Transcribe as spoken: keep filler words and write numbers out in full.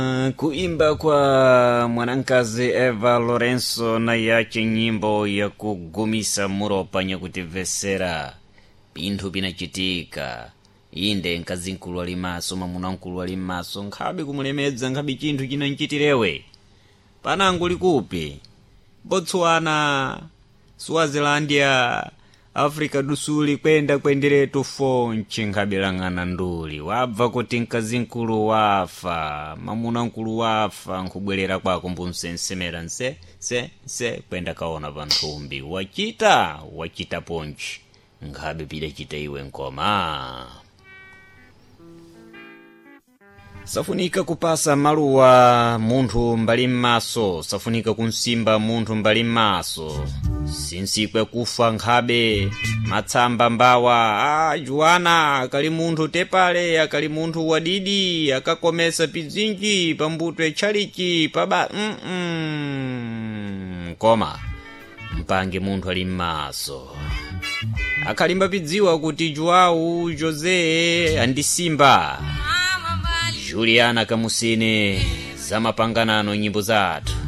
Kuimba kwa mwanankazi Eva Lorenzo na yache nyimbo ya kugumisa muropa nyakutivesera pinthu pinachitika inde nkazi nkulu ali maso mamuna nkulu ali maso nkhabe kumulemedza nkhabe chinthu chinanchitirewe panangu likupi Botswana, Swazilandia, Afrika do Sul kwenda kwenderetu fonchi nkhabilang'ana nduli wabva kuti nkazi nkulu wafa mamuna nkulu wafa nkubwerera kwako mbunsensemera nse se se kwenda kaona panthumbi wachita wachita ponchi nkhabe pidachita iwe nkoma. Safunika kupasa maluwa munthu mbali maso, safunika kunsimba munthu mbali maso, sinsikwe kufa nkhabe matsamba mbawa. Ah, juana akali munthu tepale, akali munthu wadidi, akakomesa pizinji pambutwe chalichi paba mm -mm. Koma mpange munthu ali maso akalimba pidziwa kuti Joao Jose andisimba Juliana Kamusine za mapanganano nyimbo zathu